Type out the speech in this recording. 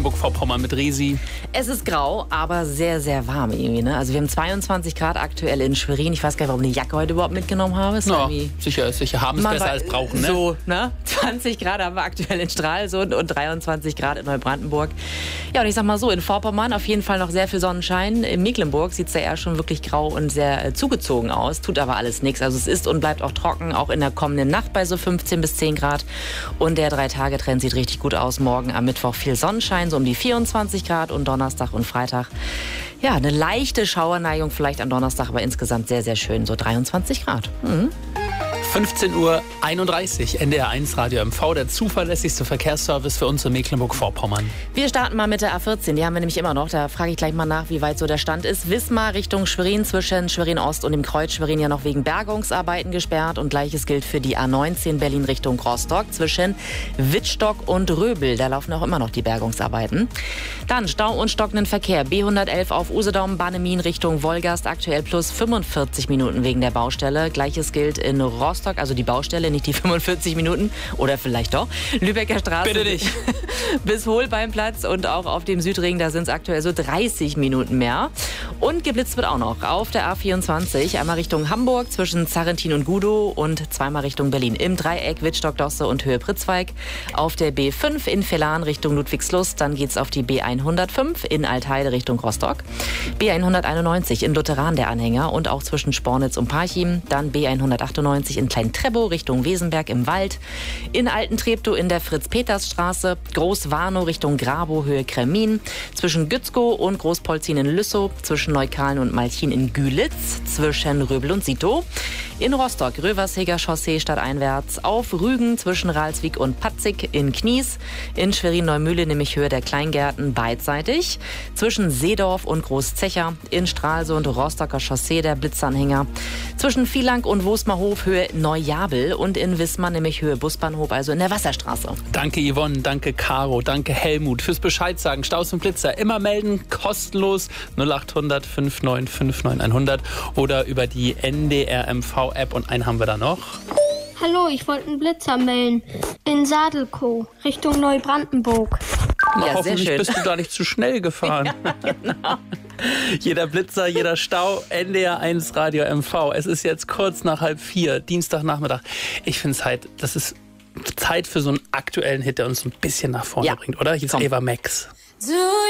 Mecklenburg-Vorpommern mit Resi. Es ist grau, aber sehr, sehr warm irgendwie. Ne? Also wir haben 22 Grad aktuell in Schwerin. Ich weiß gar nicht, warum ich die Jacke heute überhaupt mitgenommen habe. Ja, sicher. Haben es besser als brauchen. Ne? So, ne? 20 Grad haben wir aktuell in Stralsund und 23 Grad in Neubrandenburg. Ja, und ich sag mal so, in Vorpommern auf jeden Fall noch sehr viel Sonnenschein. In Mecklenburg sieht es ja eher schon wirklich grau und sehr zugezogen aus. Tut aber alles nichts. Also es ist und bleibt auch trocken, auch in der kommenden Nacht bei so 15 bis 10 Grad. Und der 3-Tage-Trend sieht richtig gut aus. Morgen am Mittwoch viel Sonnenschein, so um die 24 Grad und Donnerstag und Freitag. Ja, eine leichte Schauerneigung vielleicht am Donnerstag, aber insgesamt sehr, sehr schön. So 23 Grad. 15:31 Uhr, NDR1 Radio MV, der zuverlässigste Verkehrsservice für uns in Mecklenburg-Vorpommern. Wir starten mal mit der A14, die haben wir nämlich immer noch. Da frage ich gleich mal nach, wie weit so der Stand ist. Wismar Richtung Schwerin, zwischen Schwerin-Ost und dem Kreuz Schwerin ja noch wegen Bergungsarbeiten gesperrt. Und gleiches gilt für die A19 Berlin Richtung Rostock, zwischen Wittstock und Röbel. Da laufen auch immer noch die Bergungsarbeiten. Dann Stau und stockenden Verkehr. B111 auf Usedom, Bannemin Richtung Wolgast, aktuell plus 45 Minuten wegen der Baustelle. Gleiches gilt in Rostock, also die Baustelle, nicht die 45 Minuten. Oder vielleicht doch. Lübecker Straße. Bitte nicht. Bis Holbeimplatz und auch auf dem Südring, da sind es aktuell so 30 Minuten mehr. Und geblitzt wird auch noch auf der A24, einmal Richtung Hamburg zwischen Zarrentin und Gudow und zweimal Richtung Berlin. Im Dreieck Wittstock-Dosse und Höhe Pritzweig. Auf der B5 in Vellan Richtung Ludwigslust, dann geht's auf die B105 in Altheide Richtung Rostock. B191 in Lutheran der Anhänger und auch zwischen Spornitz und Parchim. Dann B198 in Klein-Treptow Richtung Wesenberg im Wald. In Alten-Treptow in der Fritz-Peters-Straße. Groß-Warnow Richtung Grabow Höhe Kremin. Zwischen Gützkow und Großpolzin in Lüssow. Zwischen Neukalen und Malchin in Gülitz. Zwischen Röbel und Sitow. In Rostock Röversheger Chaussee stadteinwärts. Auf Rügen zwischen Ralswiek und Patzig in Knies. In Schwerin-Neumühle nämlich Höhe der Kleingärten beidseitig. Zwischen Seedorf und Großzecher. In Stralsund Rostocker Chaussee der Blitzanhänger. Zwischen Vielank und Wosmerhof Höhe Neujabel. Und in Wismar nämlich Höhe Busbahnhof, also in der Wasserstraße. Danke Yvonne, danke Caro, danke Helmut. Fürs Bescheid sagen, Staus und Blitzer immer melden, kostenlos 0800 5959 100 oder über die NDR MV App und einen haben wir da noch. Hallo, ich wollte einen Blitzer melden. In Sadelkow, Richtung Neubrandenburg. Ja, hoffentlich sehr schön. bist du da nicht zu schnell gefahren. Ja, genau. Jeder Blitzer, jeder Stau, NDR1 Radio MV. Es ist jetzt kurz nach 3:30, Dienstagnachmittag. Ich finde das ist Zeit für so einen aktuellen Hit, der uns ein bisschen nach vorne bringt, oder? Hier ist Ava Max.